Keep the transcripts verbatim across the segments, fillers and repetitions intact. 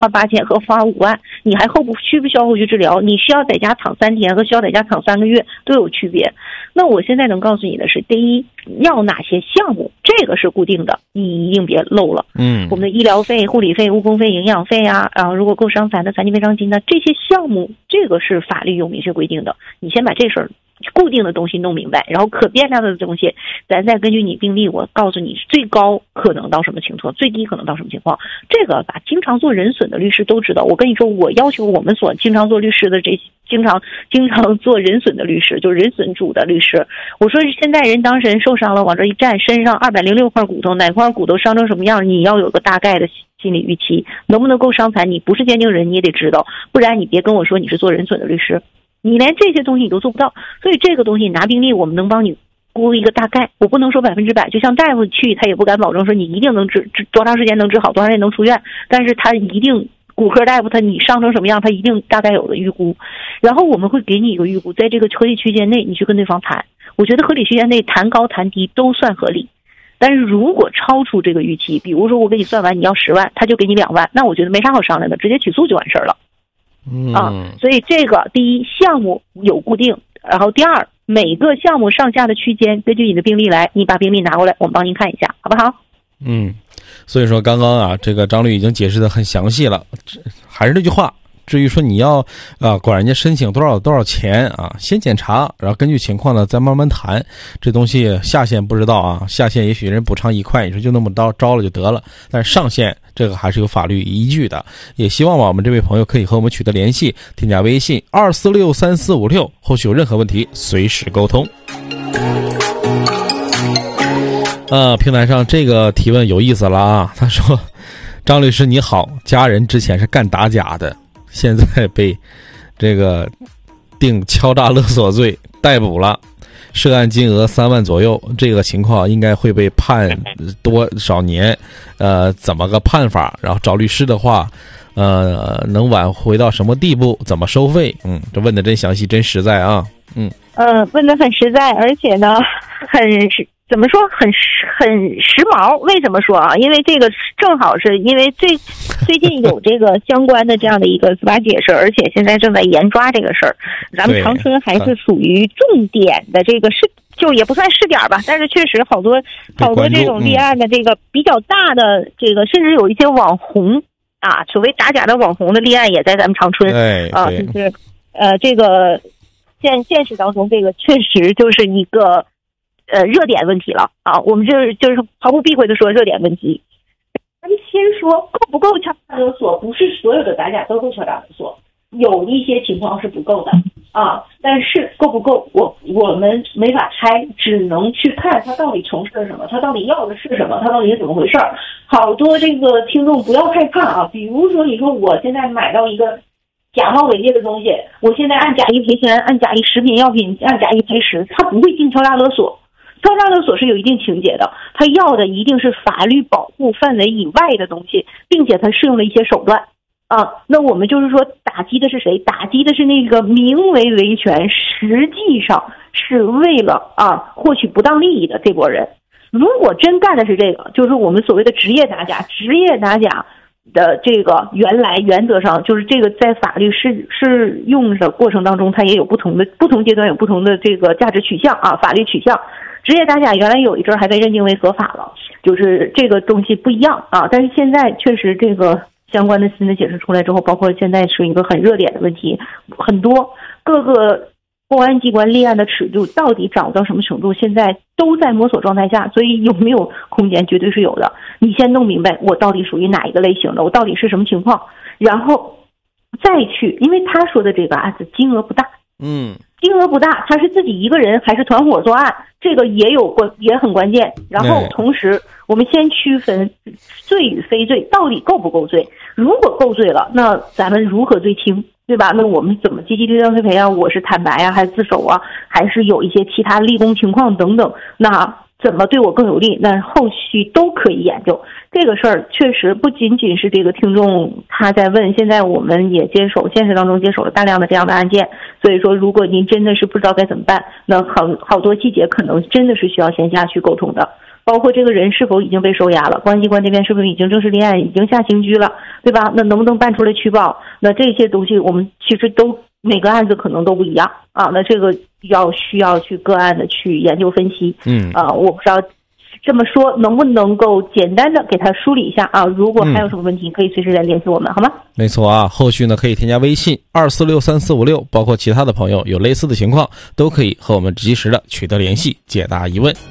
花八千和花五万，你还后不需不需要后续治疗？你需要在家躺三天和需要在家躺三个月都有区别。那我现在能告诉你的是，第一，要哪些项目，这个是固定的，你一定别漏了。 嗯， 我们的医疗费、护理费、误工费、营养费啊，然后如果够伤残的残疾赔偿金的这些项目，这个是法律有明确规定的。你先把这事儿固定的东西弄明白，然后可变量的东西，咱再根据你病例，我告诉你最高可能到什么情况，最低可能到什么情况。这个把经常做人损的律师都知道。我跟你说，我要求我们所经常做律师的这经常经常做人损的律师，就是人损主的律师。我说现在人当事人受伤了，往这一站，身上二百零六块骨头，哪块骨头伤成什么样，你要有个大概的心理预期，能不能够伤残，你不是鉴定人你也得知道，不然你别跟我说你是做人损的律师。你连这些东西你都做不到，所以这个东西拿病例我们能帮你估一个大概，我不能说百分之百，就像大夫去他也不敢保证说你一定能治治多长时间能治好，多长时间能出院，但是他一定骨科大夫他你伤成什么样，他一定大概有个预估，然后我们会给你一个预估，在这个合理区间内你去跟对方谈，我觉得合理区间内谈高谈低都算合理。但是如果超出这个预期，比如说我给你算完你要十万，他就给你两万，那我觉得没啥好商量的，直接起诉就完事儿了。 嗯啊，所以这个第一，项目有固定，然后第二，每个项目上下的区间根据你的病例来，你把病例拿过来，我们帮您看一下，好不好？ 嗯，所以说刚刚啊，这个张律已经解释的很详细了，还是那句话。至于说你要啊管人家申请多少多少钱啊，先检查，然后根据情况呢再慢慢谈。这东西下限不知道啊，下限也许人补偿一块，你说就那么招招了就得了，但是上限这个还是有法律依据的。也希望我们这位朋友可以和我们取得联系，添加微信二四六三四五六，后续有任何问题随时沟通。呃，平台上这个提问有意思了啊，他说：“张律师你好，家人之前是干打假的。”现在被这个定敲诈勒索罪逮捕了，涉案金额三万左右，这个情况应该会被判多少年？呃，怎么个判法？然后找律师的话，呃，能挽回到什么地步？怎么收费？嗯，这问的真详细，真实在啊。嗯， 呃，问的很实在，而且呢，很实。怎么说很很时髦？为什么说啊？因为这个正好是因为最最近有这个相关的这样的一个司法解释，而且现在正在严抓这个事儿。咱们长春还是属于重点的这个是，就也不算试点吧，但是确实好多好多这种立案的这个比较大的这个，甚至有一些网红啊，所谓打假的网红的立案也在咱们长春啊，就是呃这个现现实当中，这个确实就是一个。呃，热点问题了啊！我们这就是毫不避讳的说热点问题。咱们先说够不够敲诈勒索，不是所有的打假都够敲诈勒索，有一些情况是不够的啊。但是够不够，我我们没法猜，只能去看他到底从事了什么，他到底要的是什么，他到底是怎么回事儿。好多这个听众不要害怕啊，比如说你说我现在买到一个假冒伪劣的东西，我现在按假一赔钱，按假一食品药品，按假一赔十，他不会定敲诈勒索。敲诈勒索是有一定情节的，他要的一定是法律保护范围以外的东西，并且他适用了一些手段啊。那我们就是说，打击的是谁？打击的是那个名为维权，实际上是为了啊获取不当利益的这波人。如果真干的是这个，就是我们所谓的职业打假，职业打假的这个原来原则上就是这个在法律适适用的过程当中，它也有不同的不同阶段有不同的这个价值取向啊，法律取向。职业打假原来有一阵还被认定为合法了，就是这个东西不一样啊。但是现在确实这个相关的新的解释出来之后，包括现在是一个很热点的问题，很多各个公安机关立案的尺度到底掌握到什么程度，现在都在摸索状态下，所以有没有空间绝对是有的。你先弄明白我到底属于哪一个类型的，我到底是什么情况，然后再去，因为他说的这个案子金额不大， 嗯。 金额不大，他是自己一个人还是团伙作案，这个也有关也很关键。然后同时我们先区分罪与非罪，到底够不够罪？如果够罪了，那咱们如何罪轻，对吧？那我们怎么积极力量推赔啊？我是坦白啊，还是自首啊？还是有一些其他立功情况等等？那怎么对我更有利？那后续都可以研究。这个事儿确实不仅仅是这个听众他在问，现在我们也接手现实当中接手了大量的这样的案件，所以说如果您真的是不知道该怎么办，那好好多细节可能真的是需要线下去沟通的。 包括这个人是否已经被收押了，公安机关这边是不是已经正式立案，已经下刑拘了，对吧？那能不能办出来取保？那这些东西我们其实都每个案子可能都不一样啊，那这个要需要去个案的去研究分析。 嗯啊，我不知道这么说能不能够简单的给他梳理一下啊？如果还有什么问题，可以随时来联系我们，好吗？ 没错啊，后续呢可以添加微信二四六三四五六，包括其他的朋友有类似的情况，都可以和我们及时的取得联系，解答疑问。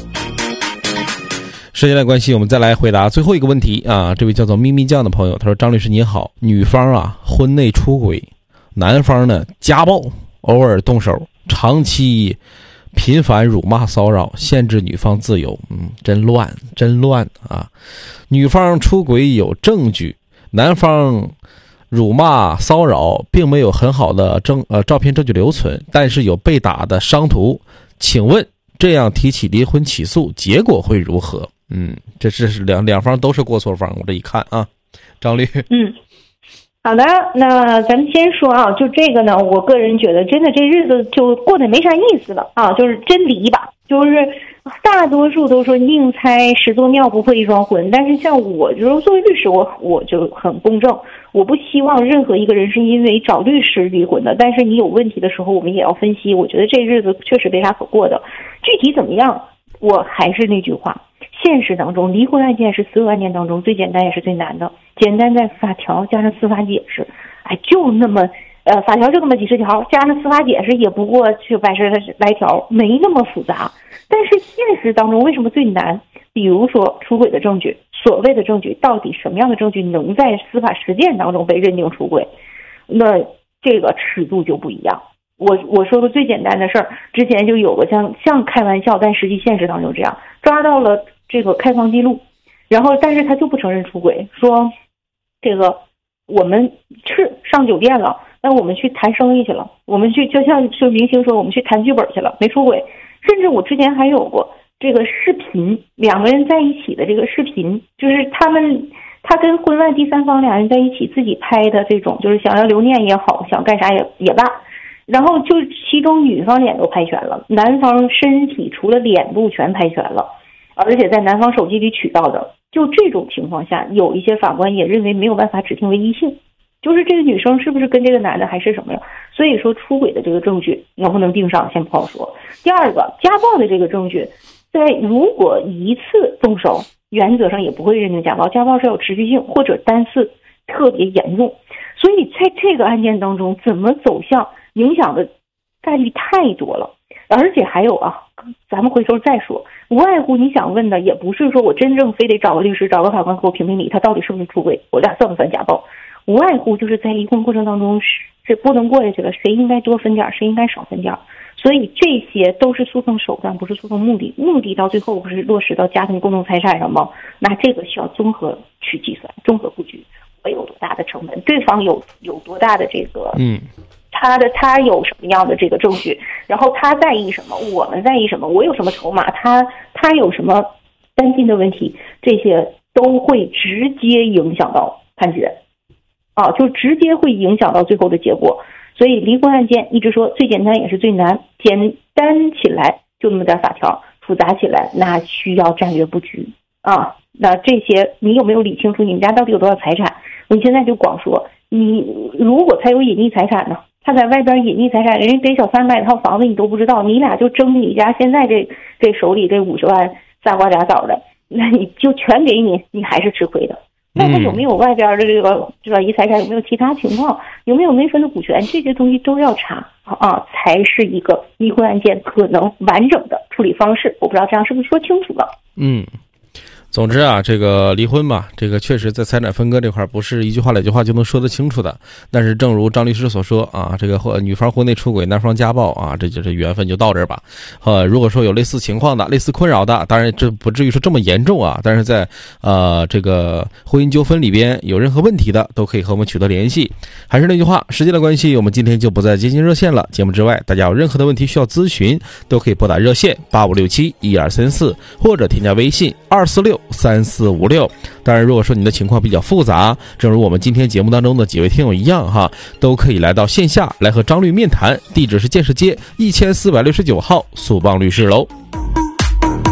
时间的关系，我们再来回答最后一个问题啊。这位叫做咪咪酱的朋友，他说：“张律师你好，女方啊婚内出轨，男方呢家暴，偶尔动手，长期频繁辱骂骚扰，限制女方自由。嗯，真乱，真乱啊！女方出轨有证据，男方辱骂骚扰并没有很好的证呃照片证据留存，但是有被打的伤图。请问这样提起离婚起诉，结果会如何？”嗯，这是两两方都是过错方，我这一看啊，张律。 嗯，好的，那咱们先说啊，就这个呢，我个人觉得真的这日子就过得没啥意思了啊，就是真离吧，就是大多数都说宁拆十座庙不破一桩婚，但是像我就是作为律师，我我就很公正，我不希望任何一个人是因为找律师离婚的，但是你有问题的时候，我们也要分析。我觉得这日子确实没啥可过的，具体怎么样，我还是那句话。现实当中，离婚案件是所有案件当中最简单也是最难的。简单在法条加上司法解释，哎，就那么呃，法条就那么几十条，加上司法解释也不过就百十来条，没那么复杂。但是现实当中为什么最难？比如说出轨的证据，所谓的证据到底什么样的证据能在司法实践当中被认定出轨？那这个尺度就不一样。我我说个最简单的事儿，之前就有个像像开玩笑，但实际现实当中这样，抓到了这个开房记录，然后但是他就不承认出轨，说这个我们是上酒店了，那我们去谈生意去了，我们去就像说明星说我们去谈剧本去了，没出轨。甚至我之前还有过这个视频，两个人在一起的这个视频，就是他们他跟婚外第三方两人在一起自己拍的这种，就是想要留念也好，想干啥也也罢。然后就其中女方脸都拍全了，男方身体除了脸部全拍全了，而且在男方手机里取到的。就这种情况下，有一些法官也认为没有办法指定为异性，就是这个女生是不是跟这个男的还是什么呀？所以说出轨的这个证据能不能定上先不好说。第二个，家暴的这个证据，在如果一次动手，原则上也不会认定家暴，家暴是有持续性或者单次特别严重。所以在这个案件当中，怎么走向影响的概率太多了。而且还有啊，咱们回头再说，无外乎你想问的也不是说我真正非得找个律师找个法官给我评评理他到底是不是出轨，我俩算不算家暴，无外乎就是在离婚过程当中是不能过下去了，谁应该多分点谁应该少分点。所以这些都是诉讼手段，不是诉讼目的，目的到最后不是落实到家庭共同财产上吗？那这个需要综合去计算，综合布局，我有多大的成本，对方有有多大的这个嗯他的他有什么样的这个证据，然后他在意什么，我们在意什么，我有什么筹码，他他有什么担心的问题，这些都会直接影响到判决啊，就直接会影响到最后的结果。所以离婚案件一直说最简单也是最难，简单起来就那么点法条，复杂起来那需要战略布局啊。那这些你有没有理清楚你们家到底有多少财产？你现在就光说你如果他有隐匿财产呢，他在外边隐匿财产，人家给小三买套房子你都不知道，你俩就争你家现在这这手里这五十万仨瓜俩枣的，那你就全给你，你还是吃亏的。那他有没有外边的这个转移财产，有没有其他情况，有没有没分的股权，这些东西都要查啊，才是一个离婚案件可能完整的处理方式。我不知道这样是不是说清楚了？ 嗯。总之啊，这个离婚嘛，这个确实在财产分割这块不是一句话两句话就能说得清楚的。但是正如张律师所说啊，这个女方婚内出轨，男方家暴啊，这就是缘分就到这儿吧。呃，如果说有类似情况的、类似困扰的，当然这不至于说这么严重啊，但是在呃这个婚姻纠纷里边有任何问题的，都可以和我们取得联系。还是那句话，时间的关系，我们今天就不再接进热线了。节目之外，大家有任何的问题需要咨询，都可以拨打热线八五六七一二三四，或者添加微信二四六三四五六。当然如果说你的情况比较复杂，正如我们今天节目当中的几位听友一样哈，都可以来到线下来和张律面谈，地址是建设街一千四百六十九号速邦律师楼。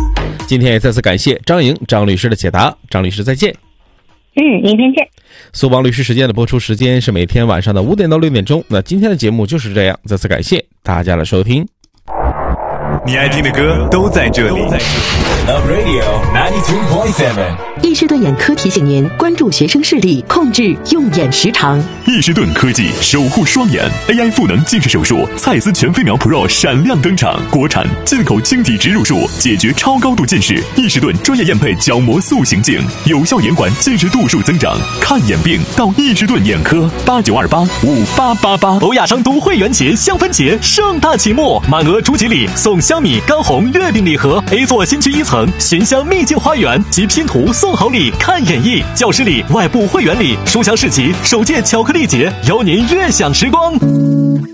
今天也再次感谢张莹张律师的解答，张律师再见。 嗯，明天见。 苏邦律师时间的播出时间是每天晚上的五点到六点钟。那今天的节目就是这样，再次感谢大家的收听。 你爱听的歌都在这里。Love Radio 九十二点七。 易士顿眼科提醒您关注学生视力，控制用眼时长。 易士顿科技守护双眼 ，A I 赋能近视手术，蔡司全飞秒 Pro 闪亮登场，国产进口晶体植入术，解决超高度近视。易士顿专业验配角膜塑形镜，有效延缓近视度数增长。看眼病到易士顿眼科，八九二八五八八八。 欧亚商都会员节香氛节盛大启幕，满额出吉礼送香米干红月饼礼盒 ，A 座新区一层寻香秘境花园及拼图送好礼，看演绎教师礼、外部会员礼、书香市集首届巧克力节，邀您悦享时光。